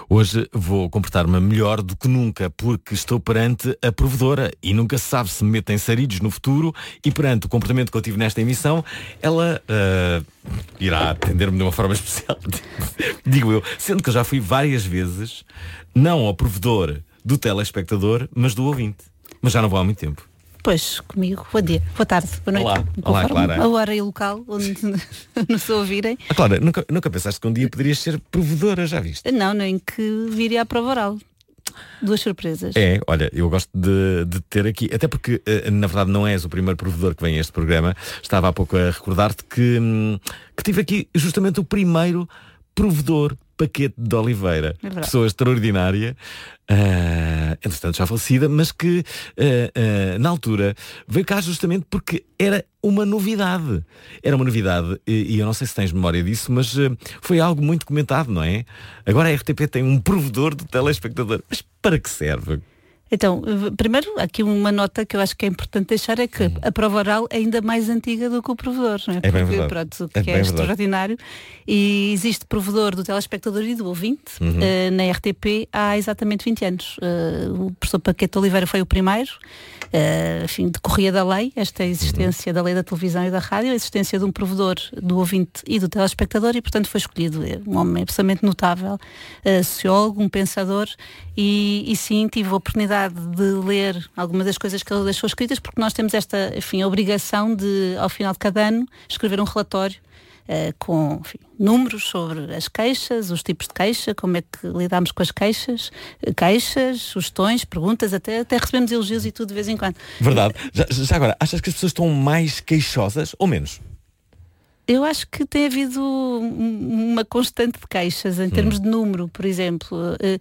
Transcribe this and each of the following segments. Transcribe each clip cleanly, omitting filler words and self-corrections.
Hoje vou comportar-me melhor do que nunca, porque estou perante a provedora e nunca se sabe se me metem sarilhos no futuro, e perante o comportamento que eu tive nesta emissão, ela irá atender-me de uma forma especial, digo eu, sendo que eu já fui várias vezes, não ao provedor do telespectador, mas do ouvinte. Mas já não vou há muito tempo. Pois, comigo. Bom dia, boa tarde, boa noite. Olá, Clara. A hora e o local onde nos ouvirem. Clara, nunca pensaste que um dia poderias ser provedora, já viste? Não, nem que viria à prova oral. Duas surpresas. Olha, eu gosto de ter aqui, até porque na verdade não és o primeiro provedor que vem a este programa. Estava há pouco a recordar-te que tive aqui justamente o primeiro provedor, Paquete de Oliveira, pessoa extraordinária, entretanto já falecida, mas que na altura veio cá justamente porque era uma novidade. Era uma novidade, e eu não sei se tens memória disso, mas foi algo muito comentado, não é? Agora a RTP tem um provedor do telespectador. Mas para que serve? Então, primeiro, aqui uma nota que eu acho que é importante deixar é que a prova oral é ainda mais antiga do que o provedor, não é? É bem Porque, verdade. pronto, que é extraordinário. E existe provedor do telespectador e do ouvinte. Na RTP há exatamente 20 anos. O professor Paquete de Oliveira foi o primeiro. Enfim, decorria da lei, esta existência da lei da televisão e da rádio, a existência de um provedor do ouvinte e do telespectador, e portanto foi escolhido um homem absolutamente notável, sociólogo, um pensador, e sim, tive a oportunidade de ler algumas das coisas que ele deixou escritas, porque nós temos esta, enfim, obrigação de, ao final de cada ano, escrever um relatório com, enfim, números sobre as queixas, os tipos de queixa, como é que lidamos com as queixas, sugestões, perguntas, até recebemos elogios e tudo de vez em quando. Verdade. Já agora, achas que as pessoas estão mais queixosas ou menos? Eu acho que tem havido uma constante de queixas em termos de número, por exemplo,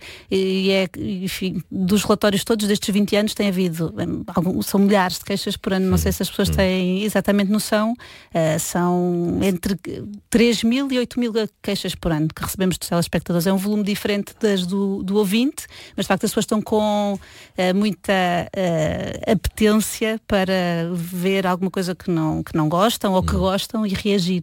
enfim, dos relatórios todos destes 20 anos tem havido, são milhares de queixas por ano, não sei se as pessoas têm exatamente noção, são entre 3.000 e 8.000 queixas por ano que recebemos dos telespectadores. É um volume diferente das do ouvinte, mas de facto as pessoas estão com muita apetência para ver alguma coisa que não gostam ou que gostam e reagir.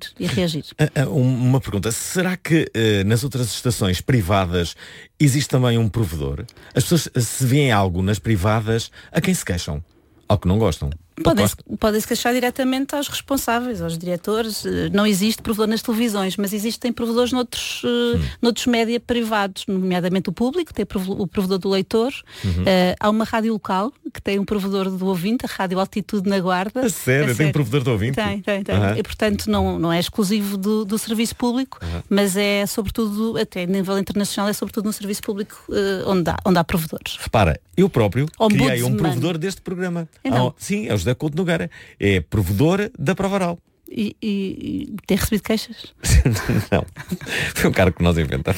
Uma pergunta, será que nas outras estações privadas existe também um provedor? As pessoas, se veem algo nas privadas, a quem se queixam? Ao que não gostam? Podem-se queixar diretamente aos responsáveis, aos diretores. Não existe provedor nas televisões, mas existem provedores noutros média privados, nomeadamente o público, tem o provedor do leitor. Há uma rádio local que tem um provedor do ouvinte, a Rádio Altitude na Guarda. A sério? Tem um provedor do ouvinte? Tem. E, portanto, não é exclusivo do serviço público, mas é sobretudo, até a nível internacional, é sobretudo no serviço público onde há provedores. Repara, eu próprio criei um provedor deste programa. Então. Sim, é o José Couto Nogueira. É provedor da prova oral. E tem recebido queixas? Não. Foi um cargo que nós inventamos.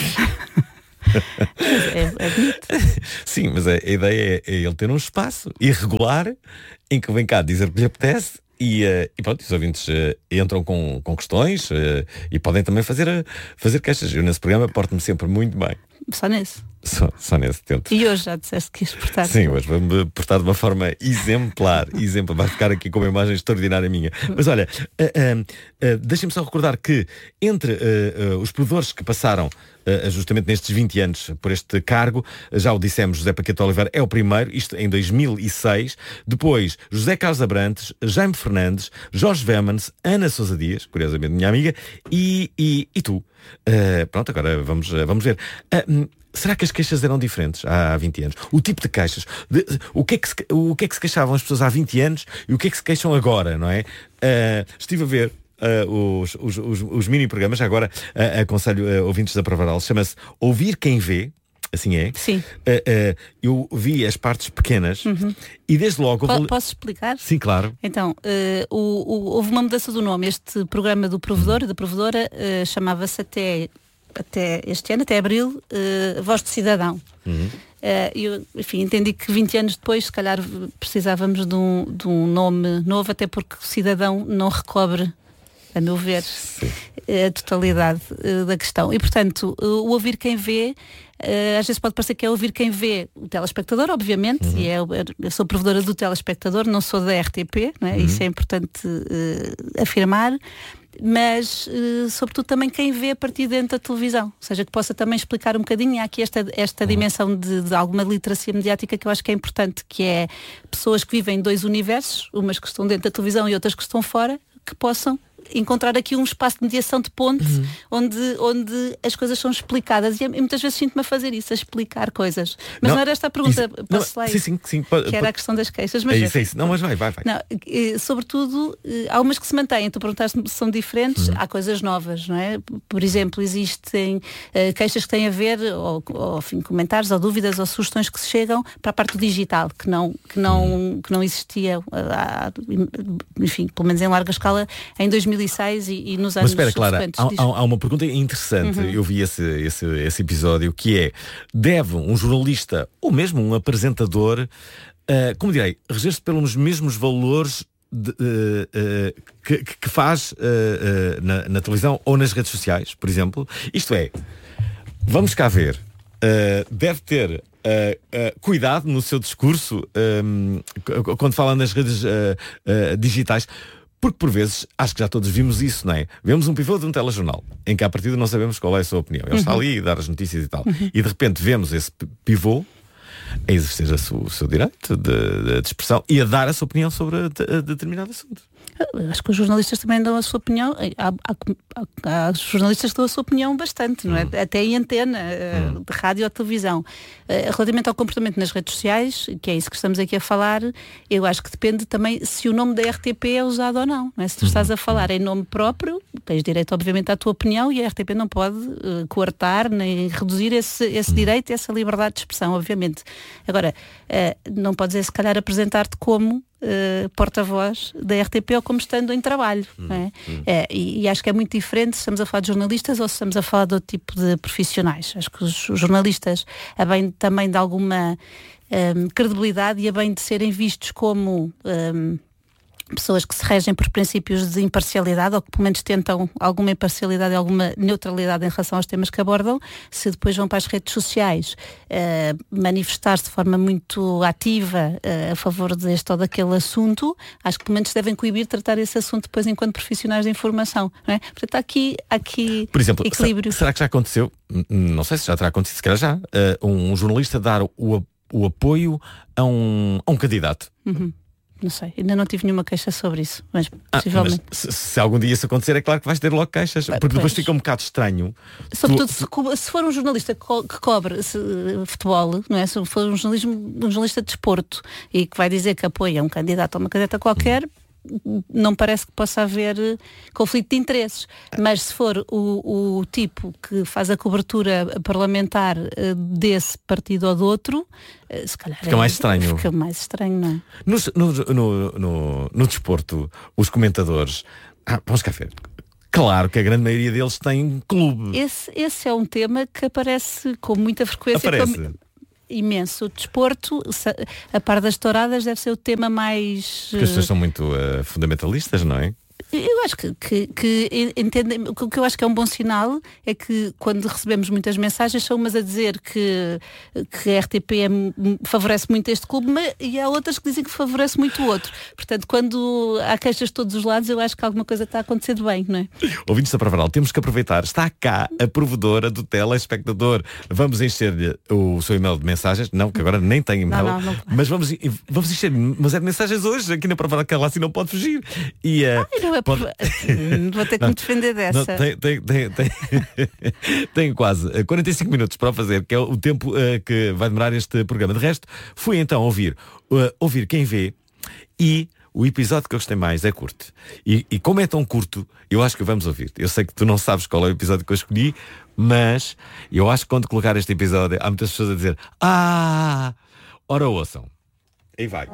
É bonito. Sim, mas a ideia é ele ter um espaço irregular em que vem cá dizer o que lhe apetece. E pronto, os ouvintes entram com questões e podem também fazer queixas. Eu nesse programa porto-me sempre muito bem. Só nesse? Só nesse tento. E hoje já disseste que ias portar? Sim, hoje vou-me portar de uma forma exemplar. Vai ficar aqui com uma imagem extraordinária minha. Mas olha, deixem-me só recordar que entre os provedores que passaram justamente nestes 20 anos por este cargo, já o dissemos, José Paquete de Oliveira é o primeiro, isto em 2006. Depois, José Carlos Abrantes, Jaime Fernandes, Jorge Vemans, Ana Sousa Dias, curiosamente minha amiga, e tu. Pronto, agora vamos ver. Será que as queixas eram diferentes há 20 anos? O tipo de queixas, o que é que se queixavam as pessoas há 20 anos e o que é que se queixam agora, não é? Estive a ver os mini-programas, agora aconselho ouvintes da Prova Oral, chama-se Ouvir Quem Vê, assim é? Sim. Eu vi as partes pequenas e desde logo... Posso explicar? Sim, claro. Então, houve uma mudança do nome. Este programa do provedor e da provedora chamava-se até este ano, até abril, Voz do Cidadão. Eu, enfim, entendi que 20 anos depois, se calhar, precisávamos de um nome novo, até porque o cidadão não recobre, a meu ver, a totalidade da questão. E, portanto, o Ouvir Quem Vê, às vezes pode parecer que é ouvir quem vê o telespectador, obviamente, e eu sou provedora do telespectador, não sou da RTP, não é? Isso é importante afirmar. mas sobretudo também quem vê a partir dentro da televisão, ou seja, que possa também explicar um bocadinho. Há aqui esta dimensão de alguma literacia mediática que eu acho que é importante, que é pessoas que vivem em dois universos, umas que estão dentro da televisão e outras que estão fora, que possam encontrar aqui um espaço de mediação de ponte onde as coisas são explicadas, e muitas vezes sinto-me a fazer isso, a explicar coisas. Mas não era esta a pergunta, posso lá, sim, que era a questão das queixas. Mas é isso. Não, mas vai. Não, sobretudo, há umas que se mantêm. Tu perguntaste se são diferentes, há coisas novas, não é? Por exemplo, existem queixas que têm a ver, ou enfim, comentários, ou dúvidas, ou sugestões que se chegam para a parte do digital, que não existia, enfim, pelo menos em larga escala, em 2006 e nos anos. Mas espera, Clara, há uma pergunta interessante. Eu vi esse episódio, que é: deve um jornalista ou mesmo um apresentador, como direi, reger-se pelos mesmos valores que faz na televisão ou nas redes sociais, por exemplo? Isto é, vamos cá ver, deve ter cuidado no seu discurso quando fala nas redes digitais. Porque por vezes, acho que já todos vimos isso, não é? Vemos um pivô de um telejornal, em que à partida não sabemos qual é a sua opinião. Ele está ali a dar as notícias e tal. E de repente vemos esse pivô a exercer o seu direito de expressão e a dar a sua opinião sobre determinado assunto. Acho que os jornalistas também dão a sua opinião. Há jornalistas que dão a sua opinião bastante, não é? Até em antena, de rádio ou televisão. Relativamente ao comportamento nas redes sociais, que é isso que estamos aqui a falar, eu acho que depende também se o nome da RTP é usado ou não. É? Se tu estás a falar em nome próprio, tens direito, obviamente, à tua opinião, e a RTP não pode coartar nem reduzir esse direito, essa liberdade de expressão, obviamente. Agora, não podes, se calhar, apresentar-te como porta-voz da RTP ou como estando em trabalho. Não é? E acho que é muito diferente se estamos a falar de jornalistas ou se estamos a falar de outro tipo de profissionais. Acho que os jornalistas, a bem também de alguma credibilidade e a bem de serem vistos como pessoas que se regem por princípios de imparcialidade, ou que pelo menos tentam alguma imparcialidade e alguma neutralidade em relação aos temas que abordam, se depois vão para as redes sociais manifestar-se de forma muito ativa a favor deste ou daquele assunto, acho que pelo menos devem coibir tratar esse assunto depois enquanto profissionais de informação. Não é? Portanto, há aqui por exemplo, equilíbrio. Será que já aconteceu, não sei se já terá acontecido, se calhar já, um jornalista dar o apoio a um candidato? Não sei, ainda não tive nenhuma queixa sobre isso, mas possivelmente. Mas se algum dia isso acontecer, é claro que vais ter logo queixas, porque depois fica um bocado estranho. Sobretudo se for um jornalista que cobre futebol, não é? Se for um jornalista de desporto e que vai dizer que apoia um candidato ou uma candidata qualquer, não parece que possa haver conflito de interesses. Mas se for o tipo que faz a cobertura parlamentar desse partido ou do outro, se calhar fica mais estranho. Fica mais estranho, não é? No desporto, os comentadores, vamos cá ver. Claro que a grande maioria deles tem clube. Esse é um tema que aparece com muita frequência. Imenso. O desporto, a par das touradas, deve ser o tema mais... Porque as pessoas são muito fundamentalistas, não é? Eu acho que entendem. O que eu acho que é um bom sinal é que quando recebemos muitas mensagens são umas a dizer que a RTP favorece muito este clube, e há outras que dizem que favorece muito o outro. Portanto, quando há queixas de todos os lados, eu acho que alguma coisa está a acontecer de bem, não é? Ouvintes da Pravaral, temos que aproveitar. Está cá a provedora do telespectador. Vamos encher-lhe o seu e-mail de mensagens. Não, que agora nem tem e-mail. Não. Mas vamos encher, mas é de mensagens hoje aqui na Pravaral, que ela assim não pode fugir. E não é vou ter que me defender dessa. Tenho quase 45 minutos para fazer, que é o tempo que vai demorar este programa. De resto, fui então ouvir quem vê, e o episódio que eu gostei mais é curto. E como é tão curto, eu acho que vamos ouvir. Eu sei que tu não sabes qual é o episódio que eu escolhi, mas eu acho que quando colocar este episódio há muitas pessoas a dizer: ora ouçam. Aí vai.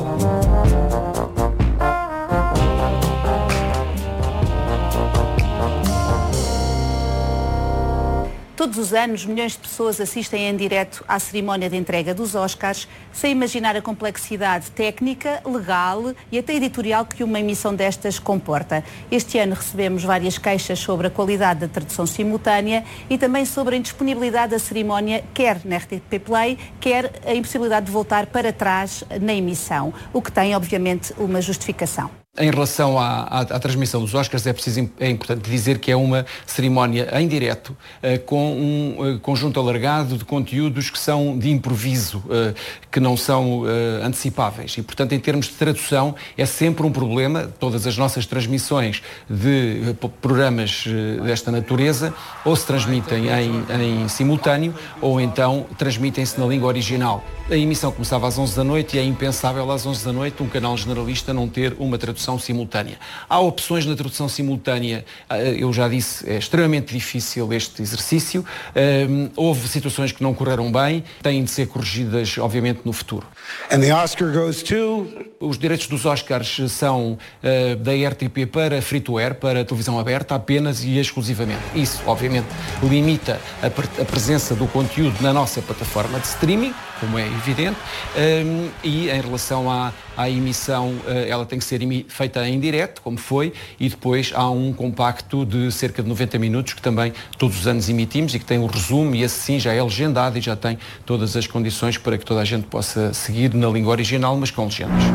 Todos os anos, milhões de pessoas assistem em direto à cerimónia de entrega dos Oscars, sem imaginar a complexidade técnica, legal e até editorial que uma emissão destas comporta. Este ano recebemos várias queixas sobre a qualidade da tradução simultânea e também sobre a indisponibilidade da cerimónia, quer na RTP Play, quer a impossibilidade de voltar para trás na emissão, o que tem, obviamente, uma justificação. Em relação à transmissão dos Oscars, é importante dizer que é uma cerimónia em direto, com um conjunto alargado de conteúdos que são de improviso, que não são antecipáveis. E, portanto, em termos de tradução, é sempre um problema. Todas as nossas transmissões de programas desta natureza ou se transmitem em simultâneo ou então transmitem-se na língua original. A emissão começava às 11 da noite e é impensável às 11 da noite um canal generalista não ter uma tradução simultânea. Há opções na tradução simultânea, eu já disse, é extremamente difícil este exercício. Houve situações que não correram bem, têm de ser corrigidas, obviamente, no futuro. And the Oscar goes to... Os direitos dos Oscars são da RTP para free-to-air, para televisão aberta, apenas e exclusivamente. Isso, obviamente, limita a presença do conteúdo na nossa plataforma de streaming, como é evidente, e em relação à emissão, ela tem que ser feita em direto, como foi, e depois há um compacto de cerca de 90 minutos que também todos os anos emitimos e que tem o resumo, e esse sim já é legendado e já tem todas as condições para que toda a gente possa seguir na língua original, mas com legendas.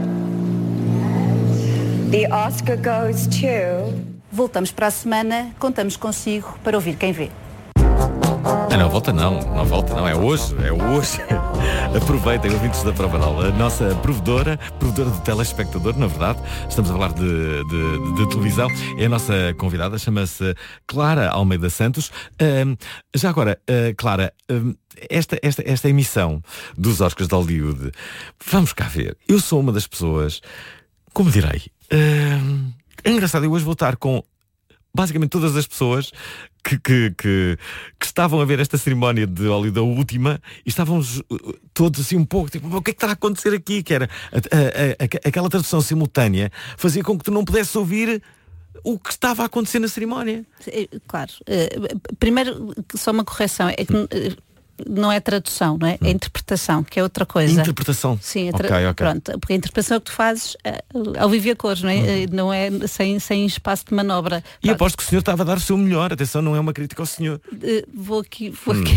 The Oscar goes to... Voltamos para a semana, contamos consigo para ouvir quem vê. Não volta não, é hoje. Aproveitem, ouvintes da Prova Oral, a nossa provedora do telespectador, na verdade, estamos a falar de televisão, é a nossa convidada, chama-se Clara Almeida Santos. Já agora, Clara, esta emissão dos Oscars de Hollywood, vamos cá ver, eu sou uma das pessoas, como direi, é engraçado, eu hoje vou estar com basicamente todas as pessoas que estavam a ver esta cerimónia de Hollywood, a última, e estavam todos assim um pouco tipo, o que é que está a acontecer aqui? Que era aquela tradução simultânea fazia com que tu não pudesses ouvir o que estava a acontecer na cerimónia. Claro. Primeiro, só uma correção, é que não é tradução, não é? É interpretação, que é outra coisa. Interpretação? Sim, ok. Pronto, porque a interpretação é que tu fazes ao viver a cores, não é? Não é sem espaço de manobra. E pronto. Aposto que o senhor estava a dar o seu melhor, atenção, não é uma crítica ao senhor. Vou aqui.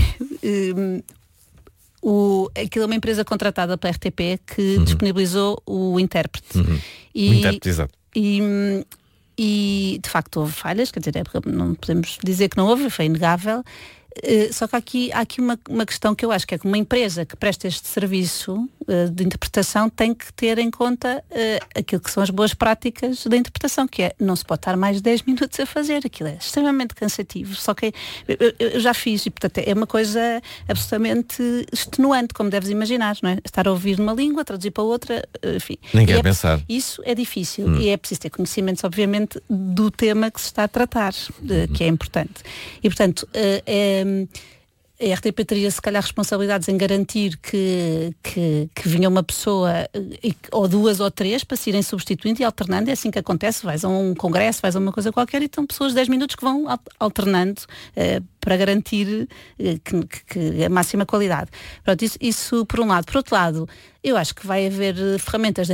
Aquilo é uma empresa contratada pela RTP que disponibilizou o intérprete. O intérprete, exato. E de facto houve falhas, quer dizer, não podemos dizer que não houve, foi inegável. Só que há aqui uma questão que eu acho que é que uma empresa que presta este serviço de interpretação tem que ter em conta aquilo que são as boas práticas da interpretação, que é, não se pode estar mais de 10 minutos a fazer, aquilo é extremamente cansativo, só que eu já fiz e portanto é uma coisa absolutamente extenuante, como deves imaginar, não é? Estar a ouvir uma língua, traduzir para outra, enfim. Nem quer pensar. Isso é difícil e é preciso ter conhecimentos, obviamente, do tema que se está a tratar, que é importante. E portanto, a RTP teria se calhar responsabilidades em garantir que vinha uma pessoa ou duas ou três para se irem substituindo e alternando. É assim que acontece, vais a um congresso, vais a uma coisa qualquer e estão pessoas de 10 minutos que vão alternando para garantir que a máxima qualidade. Pronto, isso por um lado. Por outro lado, eu acho que vai haver ferramentas de